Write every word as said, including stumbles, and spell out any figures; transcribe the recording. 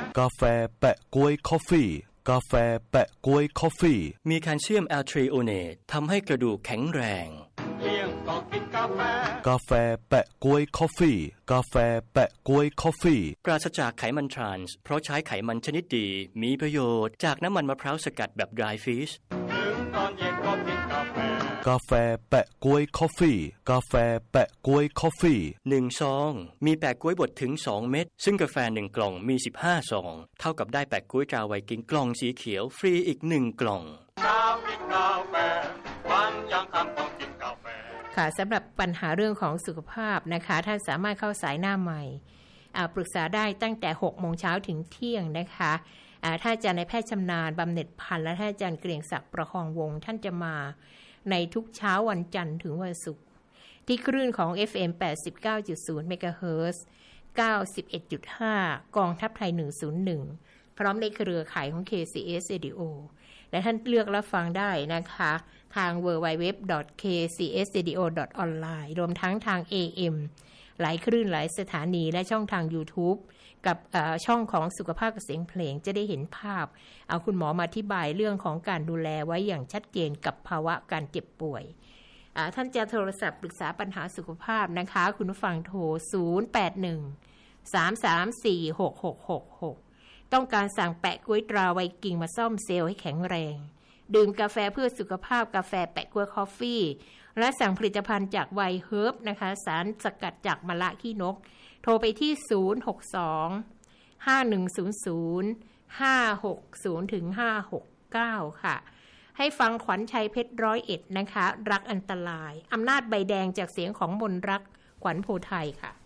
กาแฟแปะก๊วยคอฟฟี่กาแฟแปะก๊วยคอฟฟี่มีแคลเซียมแอลทรีโอเนตทำให้กระดูกแข็งแรงเลี้ยงก็กินกาแฟกาแฟแปะก๊วยคอฟฟี่กาแฟแปะก๊วยคอฟฟี่ปราศจากไขมันทรานส์เพราะใช้ไขมันชนิดดีมีประโยชน์จากน้ำมันมะพร้าวสกัดแบบ dry fish ถึงตอนเย็นก็กินกาแฟกาแฟแปะก๊วยคอฟฟี่กาแฟแปะก๊วยคอฟฟี่หนึ่งซองมีแปะก๊วยบดถึงสองเม็ดซึ่งกาแฟหนึ่งกล่องมีสิบห้าซองเท่ากับได้แปะก๊วยตราไวกิ้งกล่องสีเขียวฟรีอีกหนึ่งกล่องเช้ากินกาแฟวันยังค่ำต้องกินกาแฟค่ะสำหรับปัญหาเรื่องของสุขภาพนะคะท่านสามารถเข้าสายหน้าใหม่ปรึกษาได้ตั้งแต่หกโมงเช้าถึงเที่ยงนะคะท่านอาจารย์นายแพทย์ชำนาญบำเหน็จพันธ์และท่านอาจารย์เกรียงศักดิ์ประคองวงศ์ท่านจะมาในทุกเช้าวันจันทร์ถึงวันศุกร์ที่คลื่นของ เอฟ เอ็ม แปดสิบเก้าจุดศูนย์ เมกะเฮิรตซ์ เก้าสิบเอ็ดจุดห้า กองทัพไทยหนึ่งศูนย์หนึ่งพร้อมในเครือข่ายของ เค ซี เอส Radio และท่านเลือกรับฟังได้นะคะทาง ดับเบิลยู ดับเบิลยู ดับเบิลยู ดอท เค ซี เอส เรดิโอ ดอท ออนไลน์ รวมทั้งทาง เอ เอ็ม หลายคลื่นหลายสถานีและช่องทาง YouTube กับช่องของสุขภาพกับเสียงเพลงจะได้เห็นภาพเอาคุณหมอมาอธิบายเรื่องของการดูแลไว้อย่างชัดเจนกับภาวะการเจ็บป่วยท่านจะโทรศัพท์ปรึกษาปัญหาสุขภาพนะคะคุณผู้ฟังโทรศูนย์ แปด หนึ่ง สาม สาม สี่ หก หก หก หกต้องการสั่งแปะก๊วยตราไวกิ้งมาซ่อมเซลล์ให้แข็งแรงดื่มกาแฟเพื่อสุขภาพกาแฟแปะก๊วยคอฟฟี่และสั่งผลิตภัณฑ์จากไวเฮิร์บนะคะสารสกัดจากมะละขี้นกโทรไปที่ศูนย์ หก สอง ห้า หนึ่ง ศูนย์ ศูนย์ ห้า หก ศูนย์ ถึง ห้า หก เก้าค่ะให้ฟังขวัญชัยเพชรร้อยเอ็ดนะคะรักอันตรายอำนาจใบแดงจากเสียงของมนรักขวัญโพไทยค่ะ